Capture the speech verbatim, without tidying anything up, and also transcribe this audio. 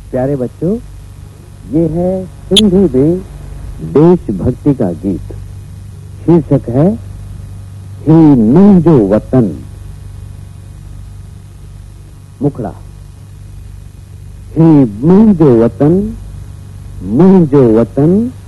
प्यारे बच्चों, ये है सिंधु में देशभक्ति का गीत। शीर्षक है ही मुंहिंजो वतन। मुखड़ा। ही मुंहिंजो वतन, मुंहिंजो वतन